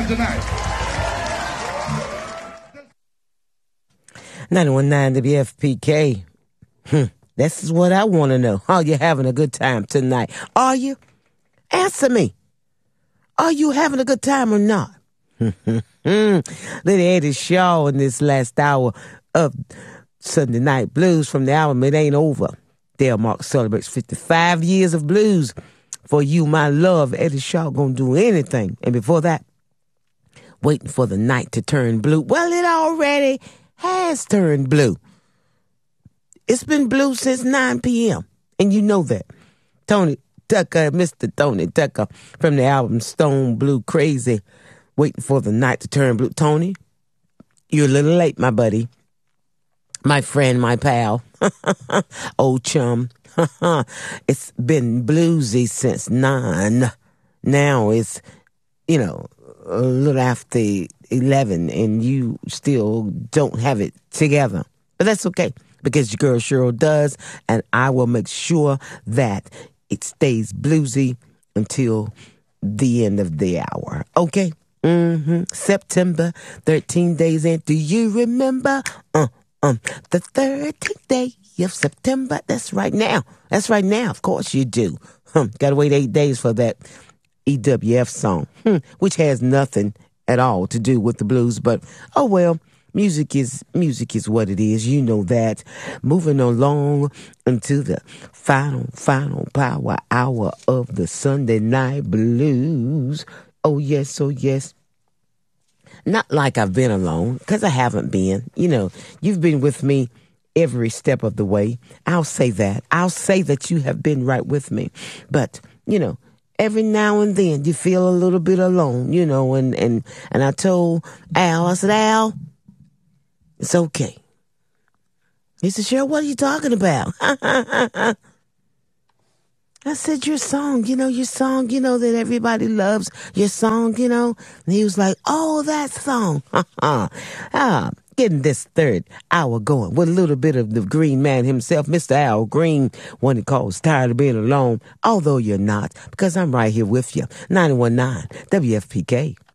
tonight? 91.9 WFPK. This is what I want to know. Are you having a good time tonight? Are you? Answer me. Are you having a good time or not? Little Eddie Shaw in this last hour of Sunday Night Blues from the album It Ain't Over. Dale Mark celebrates 55 years of blues. For You, My Love, Eddie Shaw gonna do anything. And before that, Waiting for the Night to Turn Blue. Well, it already has turned blue. It's been blue since 9 p.m. And you know that. Tony Tucker, Mr. Tony Tucker from the album Stone Blue Crazy. Waiting for the Night to Turn Blue. Tony, you're a little late, my buddy. My friend, my pal. Old chum. It's been bluesy since 9. Now it's, a little after 11 and you still don't have it together. But that's okay because your girl Cheryl does, and I will make sure that it stays bluesy until the end of the hour. Okay? September, 13 days in. Do you remember? The 13th day of September. That's right now. That's right now. Of course you do. Gotta wait 8 days for that EWF song, which has nothing at all to do with the blues. But, oh well, music is what it is. You know that. Moving along into the final power hour of the Sunday Night Blues. Oh, yes, oh, yes. Not like I've been alone, because I haven't been. You've been with me every step of the way. I'll say that. I'll say that you have been right with me. But, every now and then you feel a little bit alone, and I told Al, I said, Al, it's okay. He said, Cheryl, what are you talking about? I said, your song, that everybody loves, your song, And he was like, oh, that song. Getting this third hour going with a little bit of the Green Man himself, Mr. Al Green, one he calls Tired of Being Alone, although you're not, because I'm right here with you. 91.9 WFPK.